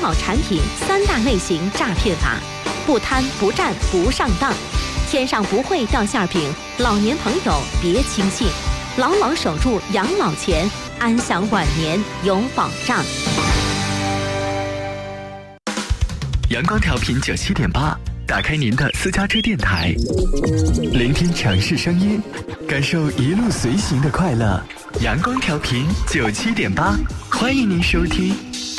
老产品3大类型诈骗法，不贪不占不上当，天上不会掉馅饼，老年朋友别轻信，牢牢守住养老钱，安享晚年有保障。 阳光调频97.8，打开您的私家车电台，聆听城市声音，感受一路随行的快乐。阳光调频97.8，欢迎您收听。